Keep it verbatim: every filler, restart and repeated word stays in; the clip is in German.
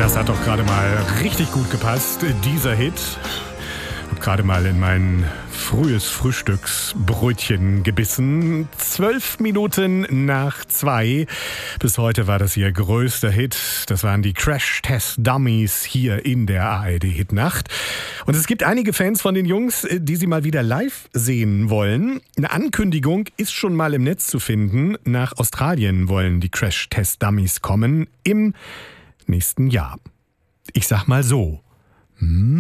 Das hat doch gerade mal richtig gut gepasst, dieser Hit. Ich habe gerade mal in mein frühes Frühstücksbrötchen gebissen. Zwölf Minuten nach zwei. Bis heute war das ihr größter Hit. Das waren die Crash-Test-Dummies hier in der A R D-Hitnacht. Und es gibt einige Fans von den Jungs, die sie mal wieder live sehen wollen. Eine Ankündigung ist schon mal im Netz zu finden. Nach Australien wollen die Crash-Test-Dummies kommen im nächsten Jahr. Ich sag mal so. Hm?